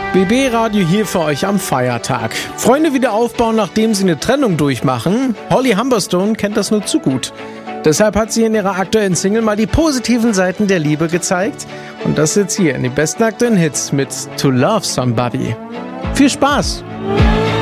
BB Radio hier für euch am Feiertag. Freunde wieder aufbauen, nachdem sie eine Trennung durchmachen. Holly Humberstone kennt das nur zu gut. Deshalb hat sie in ihrer aktuellen Single mal die positiven Seiten der Liebe gezeigt. Und das jetzt hier in den besten aktuellen Hits mit To Love Somebody. Viel Spaß!